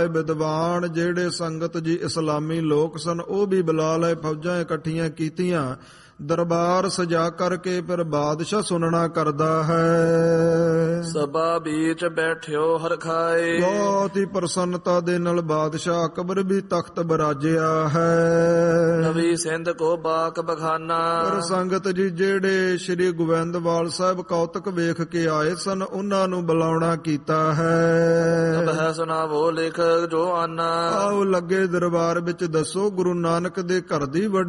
ਵਿਦਵਾਨ ਜਿਹੜੇ ਸੰਗਤ ਜੀ ਇਸਲਾਮੀ ਲੋਕ ਸਨ, ਉਹ ਵੀ ਬੁਲਾ ਲਏ, ਫੌਜਾਂ ਇਕੱਠੀਆਂ ਕੀਤੀਆਂ। ਦਰਬਾਰ ਸਜਾ ਕਰਕੇ ਫਿਰ ਬਾਦਸ਼ਾਹ ਸੁਣਨਾ ਕਰਦਾ ਹੈ। ਸਭਾ ਵਿੱਚ ਬੈਠਿਓ ਹਰਖਾਏ, ਬਹੁਤ ਹੀ ਪ੍ਰਸੰਨਤਾ ਦੇ ਨਾਲ ਬਾਦਸ਼ਾਹ ਅਕਬਰ ਵੀ ਤਖਤ ਬਰਾਜਿਆ ਹੈ। ਨਵੀਂ ਸਿੰਧ ਕੋ ਬਾਕ ਬਖਾਨਾ, ਪਰ ਸੰਗਤ ਜੀ ਜਿਹੜੇ ਸ਼੍ਰੀ ਗੋਬਿੰਦਵਾਲ ਸਾਹਿਬ ਕੌਤਕ ਵੇਖ ਕੇ ਆਏ ਸਨ, ਉਹਨਾਂ ਨੂੰ ਬੁਲਾਉਣਾ ਕੀਤਾ ਹੈ। ਹੈ ਸੁਣਾਵੋ ਲਿਖ ਜੋ ਆਨਾ, ਆਓ ਲੱਗੇ ਦਰਬਾਰ ਵਿੱਚ ਦੱਸੋ ਗੁਰੂ ਨਾਨਕ ਦੇ ਘਰ ਦੀ ਵੱਡੀ